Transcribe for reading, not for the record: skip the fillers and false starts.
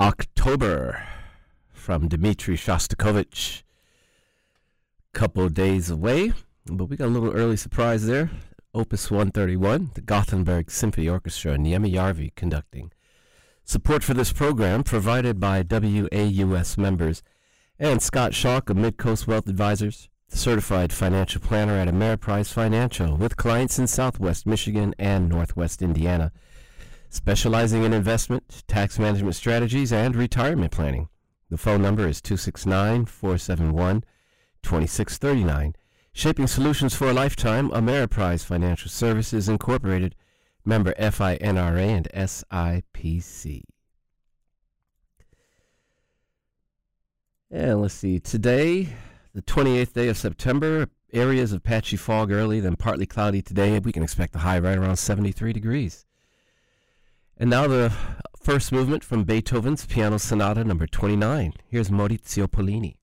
October from Dmitri Shostakovich. Couple days away, but we got a little early surprise there. Opus 131, the Gothenburg Symphony Orchestra, Niemi Järvi conducting. Support for this program provided by WAUS members and Scott Schock of Midcoast Wealth Advisors, certified financial planner at Ameriprise Financial with clients in Southwest Michigan and Northwest Indiana, specializing in investment, tax management strategies, and retirement planning. The phone number is 269-471-2639. Shaping solutions for a lifetime, Ameriprise Financial Services Incorporated, member FINRA and SIPC. And let's see, today, the 28th day of September, areas of patchy fog early, then partly cloudy today. We can expect a high right around 73 degrees. And now the first movement from Beethoven's Piano Sonata number 29. Here's Maurizio Pollini.